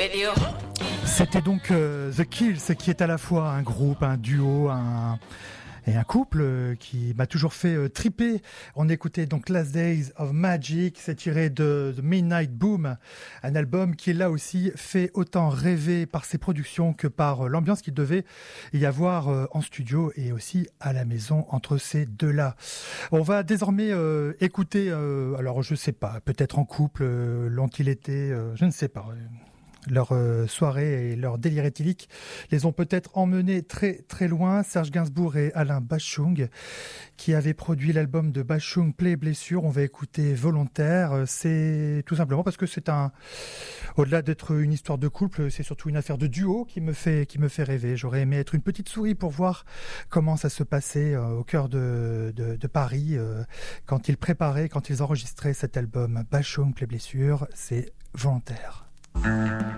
C'était donc The Kills, qui est à la fois un groupe, un duo, et un couple qui m'a toujours fait triper. On écoutait donc Last Days of Magic, c'est tiré de The Midnight Boom, un album qui là aussi fait autant rêver par ses productions que par l'ambiance qu'il devait y avoir en studio et aussi à la maison entre ces deux-là. On va désormais écouter, alors je sais pas, peut-être en couple, l'ont-ils été, je ne sais pas. Leur soirée et leur délire éthylique les ont peut-être emmenés très très loin. Serge Gainsbourg et Alain Bachung qui avaient produit l'album de Bachung Play Blessure. On va écouter Volontaire. C'est tout simplement parce que c'est au-delà d'être une histoire de couple, c'est surtout une affaire de duo qui me fait rêver. J'aurais aimé être une petite souris pour voir comment ça se passait au cœur de Paris quand ils enregistraient cet album Bachung Play Blessure. C'est Volontaire.